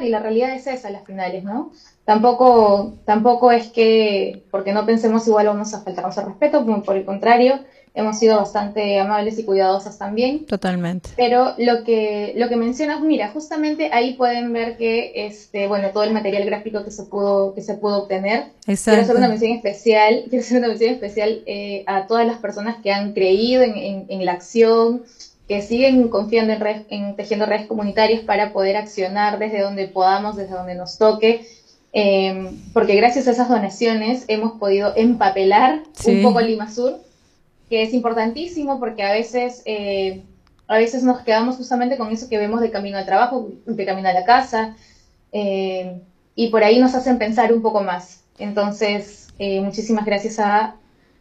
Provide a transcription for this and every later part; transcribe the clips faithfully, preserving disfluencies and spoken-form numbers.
y la realidad es esa a las finales, ¿no? Tampoco, tampoco es que, porque no pensemos igual vamos a faltarnos al respeto, por el contrario, hemos sido bastante amables y cuidadosas también. Totalmente. Pero lo que, lo que mencionas, mira, justamente ahí pueden ver que, este, bueno, todo el material gráfico que se pudo, que se pudo obtener. Quiero hacer Exacto. una mención especial, quiero hacer una mención especial eh, a todas las personas que han creído en, en, en la acción, que siguen confiando en, redes, en tejiendo redes comunitarias para poder accionar desde donde podamos, desde donde nos toque. Eh, porque gracias a esas donaciones hemos podido empapelar Sí. un poco Limasur, que es importantísimo porque a veces, eh, a veces nos quedamos justamente con eso que vemos de camino al trabajo, de camino a la casa, eh, y por ahí nos hacen pensar un poco más. Entonces, eh, muchísimas gracias a,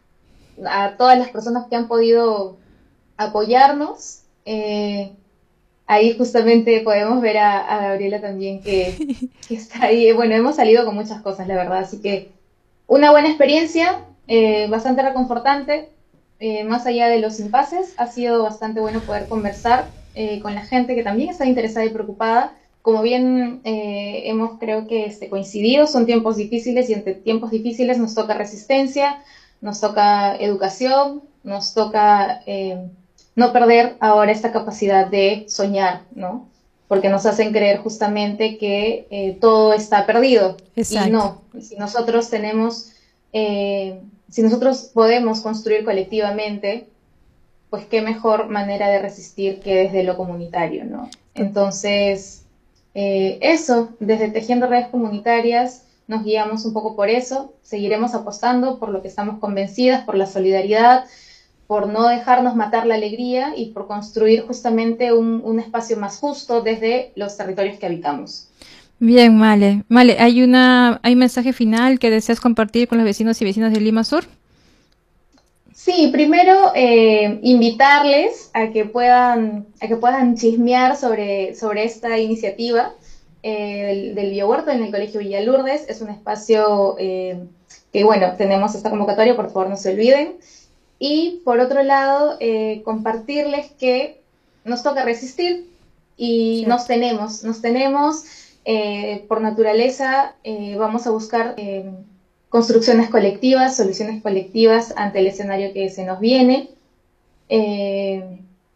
a todas las personas que han podido apoyarnos. Eh, ahí justamente podemos ver a, a Gabriela también que, que está ahí. Bueno, hemos salido con muchas cosas, la verdad, así que una buena experiencia, eh, bastante reconfortante. Eh, más allá de los impases, ha sido bastante bueno poder conversar eh, con la gente que también está interesada y preocupada. Como bien eh, hemos creo que este, coincidido, son tiempos difíciles y entre tiempos difíciles nos toca resistencia, nos toca educación, nos toca eh, no perder ahora esta capacidad de soñar, ¿no? Porque nos hacen creer justamente que eh, todo está perdido. Exacto. Y no, si nosotros tenemos... Eh, si nosotros podemos construir colectivamente, pues qué mejor manera de resistir que desde lo comunitario, ¿no? Entonces, eh, eso, desde Tejiendo Redes Comunitarias, nos guiamos un poco por eso, seguiremos apostando por lo que estamos convencidas, por la solidaridad, por no dejarnos matar la alegría y por construir justamente un, un espacio más justo desde los territorios que habitamos. Bien, Male. Male, ¿hay una, hay un mensaje final que deseas compartir con los vecinos y vecinas de Limasur? Sí, primero eh, invitarles a que puedan, a que puedan chismear sobre, sobre esta iniciativa eh, del, del biohuerto en el Colegio Villa Lourdes. Es un espacio eh, que, bueno, tenemos esta convocatoria, por favor no se olviden. Y por otro lado, eh, compartirles que nos toca resistir y Sí. nos tenemos, nos tenemos, eh, por naturaleza eh, vamos a buscar eh, construcciones colectivas, soluciones colectivas ante el escenario que se nos viene. Eh,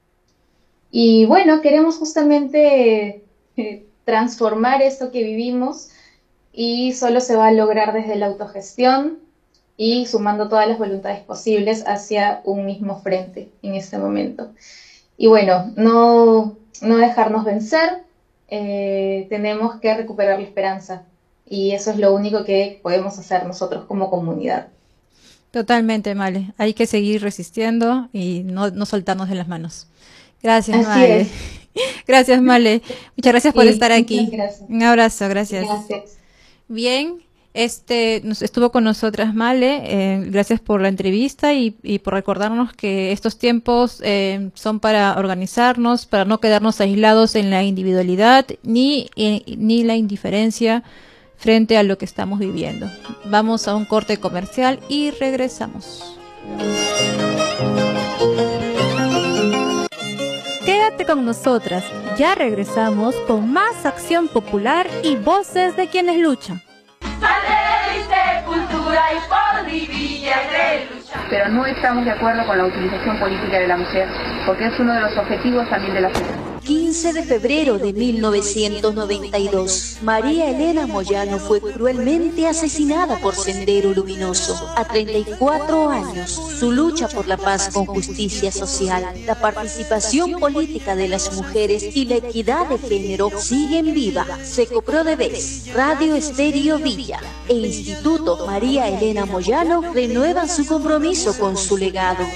y bueno, queremos justamente eh, transformar esto que vivimos y solo se va a lograr desde la autogestión y sumando todas las voluntades posibles hacia un mismo frente en este momento. Y bueno, no, no dejarnos vencer, eh, tenemos que recuperar la esperanza. Y eso es lo único que podemos hacer nosotros como comunidad. Totalmente, Male. Hay que seguir resistiendo y no, no soltarnos de las manos. Gracias, Así Male. es. Gracias, Male. Muchas gracias por Sí, estar aquí. muchas gracias. Un abrazo, gracias. Gracias. Bien, este nos estuvo con nosotras Male. Eh, gracias por la entrevista y, y por recordarnos que estos tiempos eh, son para organizarnos, para no quedarnos aislados en la individualidad ni, eh, ni la indiferencia frente a lo que estamos viviendo. Vamos a un corte comercial y regresamos. Quédate con nosotras, ya regresamos con más acción popular y voces de quienes luchan. Pero no estamos de acuerdo con la utilización política de la mujer, porque es uno de los objetivos también de la sociedad. quince de febrero de mil novecientos noventa y dos, María Elena Moyano fue cruelmente asesinada por Sendero Luminoso. A treinta y cuatro años, su lucha por la paz con justicia social, la participación política de las mujeres y la equidad de género siguen viva. Secoprodevés, Radio Estéreo Villa e Instituto María Elena Moyano renuevan su compromiso con su legado.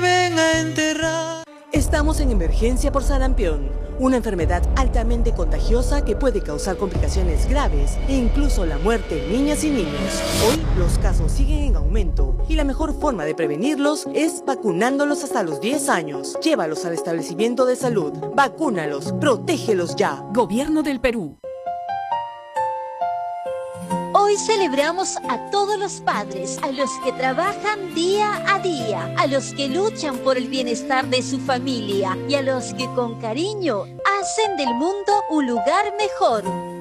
Estamos en emergencia por sarampión, una enfermedad altamente contagiosa que puede causar complicaciones graves e incluso la muerte en niñas y niños. Hoy los casos siguen en aumento y la mejor forma de prevenirlos es vacunándolos hasta los diez años. Llévalos al establecimiento de salud, vacúnalos, protégelos ya. Gobierno del Perú. Hoy celebramos a todos los padres, a los que trabajan día a día, a los que luchan por el bienestar de su familia y a los que con cariño hacen del mundo un lugar mejor.